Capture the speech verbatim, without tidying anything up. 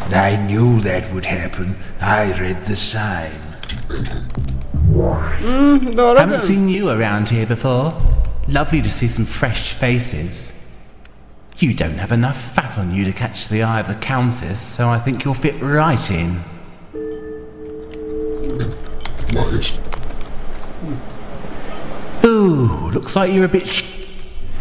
I knew that would happen. I read the sign. Mm, doğru. Haven't seen you around here before. Lovely to see some fresh faces. You don't have enough fat on you to catch the eye of the Countess, so I think you'll fit right in. Nice. Ooh, looks like you're a bit